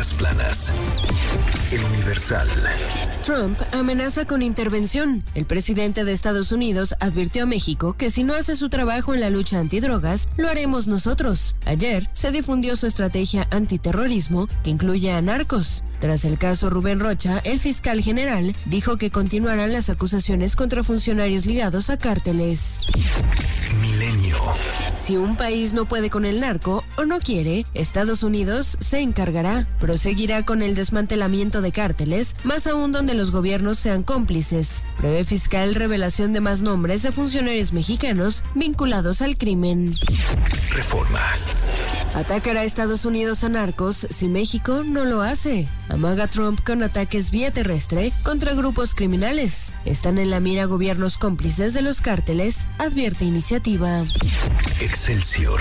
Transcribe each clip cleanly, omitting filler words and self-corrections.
primeras planas. El Universal. Trump amenaza con intervención. El presidente de Estados Unidos advirtió a México que si no hace su trabajo en la lucha antidrogas, lo haremos nosotros. Ayer se difundió su estrategia antiterrorismo, que incluye a narcos. Tras el caso Rubén Rocha, el fiscal general dijo que continuarán las acusaciones contra funcionarios ligados a cárteles. Milenio. Si un país no puede con el narco o no quiere, Estados Unidos se encargará. Proseguirá con el desmantelamiento de cárteles, más aún donde los gobiernos sean cómplices. Prevé fiscal revelación de más nombres de funcionarios mexicanos vinculados al crimen. Reforma. Atacará a Estados Unidos a narcos si México no lo hace. Amaga Trump con ataques vía terrestre contra grupos criminales. Están en la mira gobiernos cómplices de los cárteles, advierte iniciativa. Excelsior.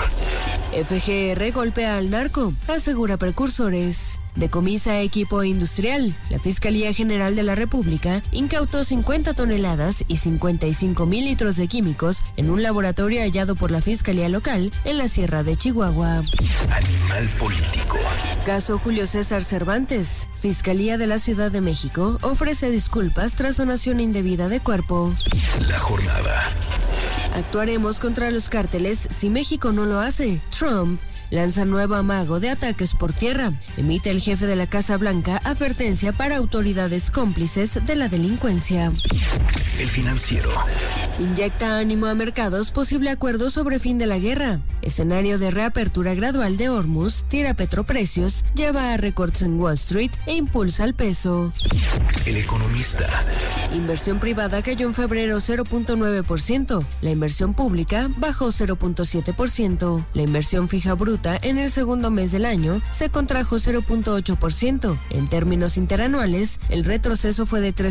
FGR golpea al narco, asegura precursores. Decomisa equipo industrial. La Fiscalía General de la República incautó 50 toneladas y 55,000 litros de químicos en un laboratorio hallado por la Fiscalía Local en la Sierra de Chihuahua. Animal político. Caso Julio César Cervantes. Fiscalía de la Ciudad de México ofrece disculpas tras donación indebida de cuerpo. La jornada. Actuaremos contra los cárteles si México no lo hace. Trump lanza nuevo amago de ataques por tierra. Emite el jefe de la Casa Blanca advertencia para autoridades cómplices de la delincuencia. El Financiero. Inyecta ánimo a mercados posible acuerdo sobre fin de la guerra. Escenario de reapertura gradual de Hormuz, tira petroprecios, lleva a récords en Wall Street e impulsa al peso. El Economista. Inversión privada cayó en febrero 0.9%. La inversión pública bajó 0.7%. La inversión fija bruta en el segundo mes del año se contrajo 0.8%. En términos interanuales, el retroceso fue de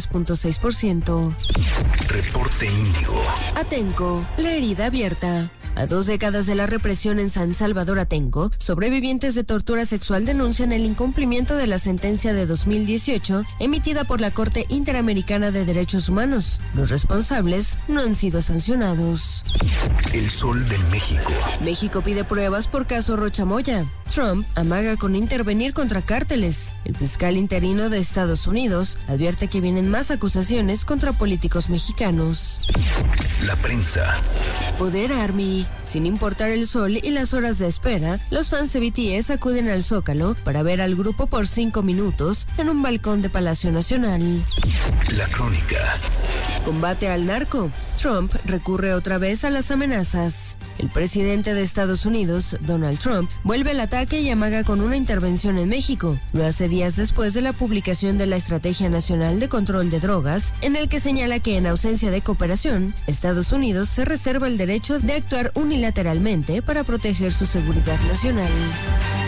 3.6%. Reporte Índigo. Atenco, la herida abierta. A 2 décadas de la represión en San Salvador Atenco, sobrevivientes de tortura sexual denuncian el incumplimiento de la sentencia de 2018 emitida por la Corte Interamericana de Derechos Humanos. Los responsables no han sido sancionados. El Sol de México. México pide pruebas por caso Rocha Moya. Trump amaga con intervenir contra cárteles. El fiscal interino de Estados Unidos advierte que vienen más acusaciones contra políticos mexicanos. La prensa. Poder Army. Sin importar el sol y las horas de espera, los fans de BTS acuden al Zócalo para ver al grupo por 5 minutos en un balcón de Palacio Nacional. La Crónica. Combate al narco. Trump recurre otra vez a las amenazas. El presidente de Estados Unidos, Donald Trump, vuelve al ataque y amaga con una intervención en México. Lo hace días después de la publicación de la Estrategia Nacional de Control de Drogas, en el que señala que en ausencia de cooperación, Estados Unidos se reserva el derecho de actuar unilateralmente para proteger su seguridad nacional.